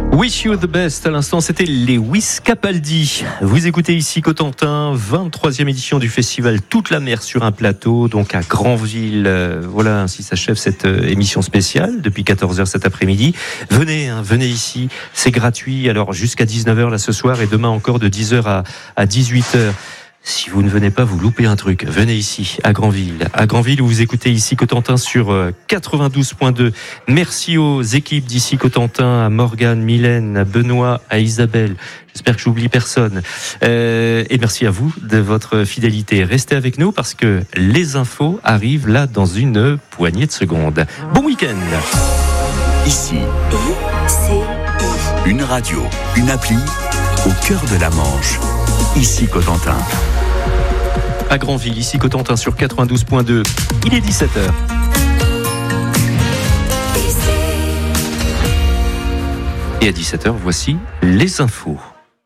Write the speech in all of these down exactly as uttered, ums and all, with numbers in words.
Wish You the Best, à l'instant c'était Lewis Capaldi. Vous écoutez ici Cotentin, vingt-troisième édition du festival Toute la mer sur un plateau, donc à Granville. Voilà, ainsi s'achève cette émission spéciale depuis quatorze heures cet après-midi. Venez, hein, venez ici, c'est gratuit, alors jusqu'à dix-neuf heures là ce soir et demain encore de dix heures à dix-huit heures. Si vous ne venez pas, vous loupez un truc. Venez ici, à Granville. À Granville, où vous écoutez ici Cotentin sur quatre-vingt-douze point deux. Merci aux équipes d'ici Cotentin, à Morgane, Mylène, à Benoît, à Isabelle. J'espère que j'oublie personne. Euh, et merci à vous de votre fidélité. Restez avec nous parce que les infos arrivent là dans une poignée de secondes. Bon week-end. Ici, I C I. Une radio, une appli au cœur de la Manche. Ici Cotentin. À Granville, ici Cotentin sur quatre-vingt-douze point deux. Il est dix-sept heures. Et à dix-sept heures, voici les infos.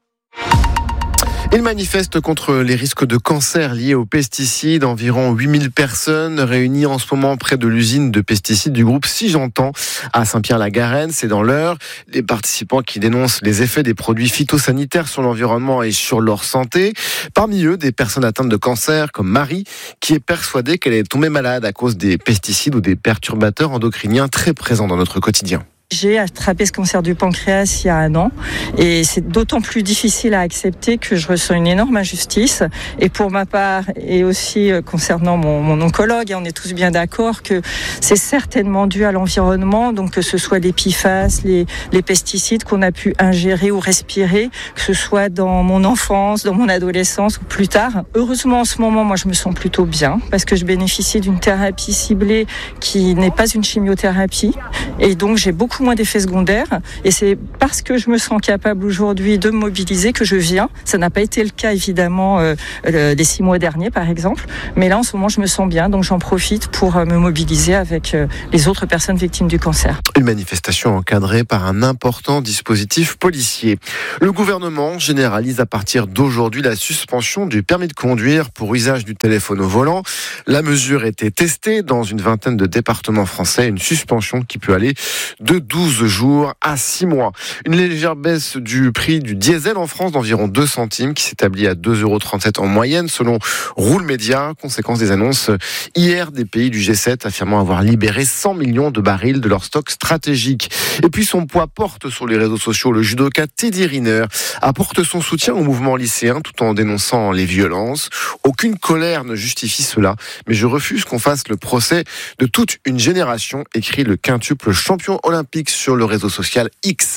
Il manifeste contre les risques de cancer liés aux pesticides. Environ huit mille personnes réunies en ce moment près de l'usine de pesticides du groupe Syngenta à Saint-Pierre-la-Garenne. C'est dans l'Eure. Les participants qui dénoncent les effets des produits phytosanitaires sur l'environnement et sur leur santé. Parmi eux, des personnes atteintes de cancer comme Marie, qui est persuadée qu'elle est tombée malade à cause des pesticides ou des perturbateurs endocriniens très présents dans notre quotidien. J'ai attrapé ce cancer du pancréas il y a un an et c'est d'autant plus difficile à accepter que je ressens une énorme injustice. Et pour ma part, et aussi concernant mon, mon oncologue, et on est tous bien d'accord que c'est certainement dû à l'environnement, donc que ce soit les P F A S, les, les pesticides qu'on a pu ingérer ou respirer, que ce soit dans mon enfance, dans mon adolescence ou plus tard. Heureusement, en ce moment, moi, je me sens plutôt bien parce que je bénéficie d'une thérapie ciblée qui n'est pas une chimiothérapie et donc j'ai beaucoup moins d'effets secondaires et c'est parce que je me sens capable aujourd'hui de me mobiliser que je viens. Ça n'a pas été le cas évidemment euh, les six mois derniers par exemple, mais là en ce moment je me sens bien donc j'en profite pour euh, me mobiliser avec euh, les autres personnes victimes du cancer. Une manifestation encadrée par un important dispositif policier. Le gouvernement généralise à partir d'aujourd'hui la suspension du permis de conduire pour usage du téléphone au volant. La mesure était testée dans une vingtaine de départements français, une suspension qui peut aller de douze jours à six mois. Une légère baisse du prix du diesel en France d'environ deux centimes qui s'établit à deux euros trente-sept en moyenne selon Roule Média, conséquence des annonces hier des pays du G sept affirmant avoir libéré cent millions de barils de leur stock stratégique. Et puis son poids porte sur les réseaux sociaux. Le judoka Teddy Riner apporte son soutien au mouvement lycéen tout en dénonçant les violences. Aucune colère ne justifie cela, mais je refuse qu'on fasse le procès de toute une génération, écrit le quintuple champion olympique sur le réseau social X.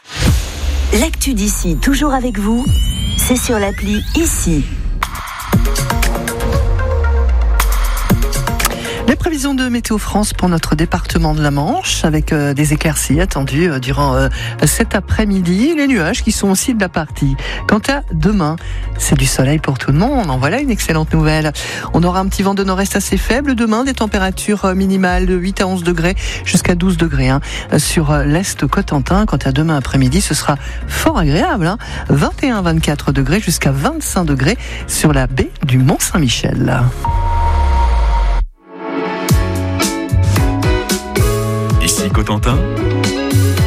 L'actu d'ici, toujours avec vous, c'est sur l'appli Ici. Les prévisions de Météo France pour notre département de la Manche, avec euh, des éclaircies attendues euh, durant euh, cet après-midi, les nuages qui sont aussi de la partie. Quant à demain, c'est du soleil pour tout le monde, en voilà une excellente nouvelle. On aura un petit vent de nord-est assez faible demain, des températures minimales de huit à onze degrés jusqu'à douze degrés hein, sur l'est Cotentin. Quant à demain après-midi, ce sera fort agréable, hein, vingt et un à vingt-quatre degrés jusqu'à vingt-cinq degrés sur la baie du Mont-Saint-Michel. Ici Cotentin,